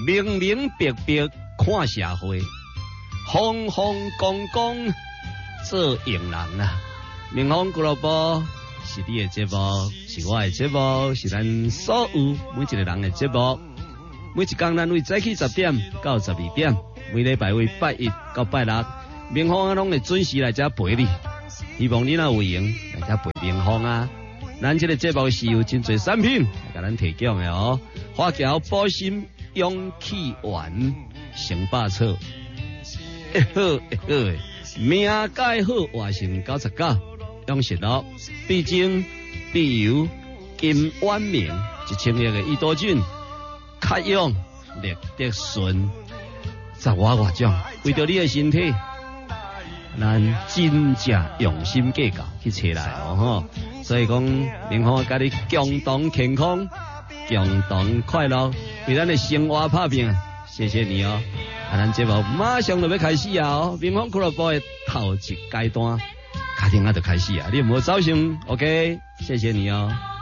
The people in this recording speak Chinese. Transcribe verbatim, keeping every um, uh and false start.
明明白白看社会，风风光光做英人啊！明芳俱乐部是你的节目，是我的节目，是咱所有每一个人的节目。每一天咱为早起十點到十二點，每禮拜為拜一到拜六，明芳啊攏會準時來這陪你。希望你若有閒來這陪明芳啊！咱這個節目是有真濟產品來給咱提供的哦，花膠保心勇氣丸、成百草，會好會好的，命改好活成九十九，用食咯，必精必油金丸明一千億的胰島菌，較用力得順，十外外種，為着你的身體。咱真正用心計較去找來哦吼，所以講明芳甲你共同健康、共同快樂，為咱的生活打拼。謝謝你哦！啊，咱節目馬上就要開始啊！哦，明芳俱樂部的頭一階段，卡定啊就開始啊！你唔好走心 ，OK？謝謝你哦。